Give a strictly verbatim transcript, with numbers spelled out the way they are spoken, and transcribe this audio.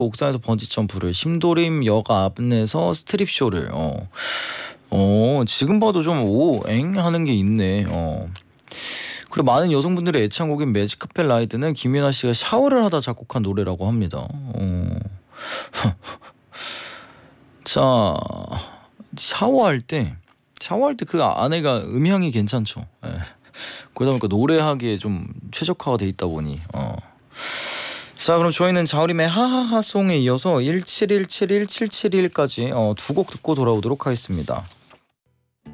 옥상에서 번지 점프를, 심도림 역 안에서 스트립 쇼를. 어, 어 지금 봐도 좀 오엥 하는 게 있네. 어. 그리고 많은 여성분들의 애창곡인 매직 카펫 라이드는 김연아 씨가 샤워를 하다 작곡한 노래라고 합니다. 어. 자, 샤워할 때 샤워할 때 그 안에가 음향이 괜찮죠. 예. 그러다 보니까 노래하기에 좀 최적화가 돼 있다 보니. 어. 자, 그럼 저희는 자우림의 하하하송에 이어서 일칠일칠일칠칠일까지 어, 두 곡 듣고 돌아오도록 하겠습니다.